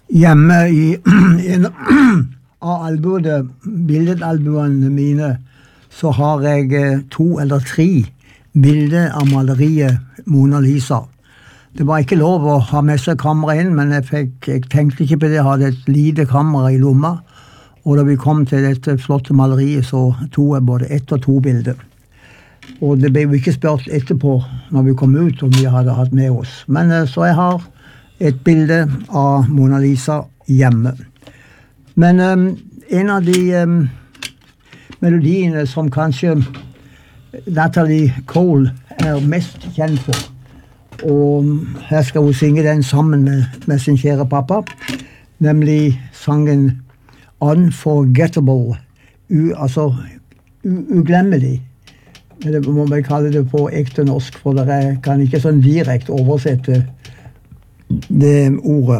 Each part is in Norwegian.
Hjemme i en av billedalbuene mine, så har jeg 2 eller 3 bilder av maleriet Mona Lisa. Det var ikke lov å ha med seg kamera inn, men jeg tenkte ikke på det. Jeg hadde et lite kamera i lomma, og da vi kom til dette flotte maleriet, så tog jeg både 1 og 2 bilder. Og det ble jo ikke spurt etterpå når vi kom ut om vi hadde hatt med oss. Men så jeg har et bilde av Mona Lisa hjemme. Men en av de melodiene som kanskje Natalie Cole er mest kjent for, og her skal hun synge den sammen med sin kjære pappa, nemlig sangen Unforgettable, altså uglemmelig. Det må man kalle det på ekte norsk, for dere kan ikke sånn direkte oversette det ordet.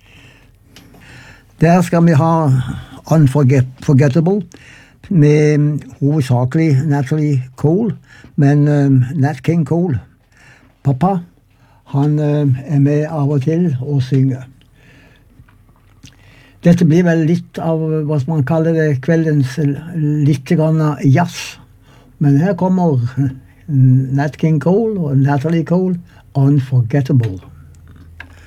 Der skal vi ha Unforgettable, med hovedsakelig Natalie Cole, men Nat King Cole, pappa, han er med av og til og synger. Dette blir vel litt av, hva man kaller det, kveldens litt grann jazz. Men her kommer Nat King Cole og Natalie Cole, Unforgettable.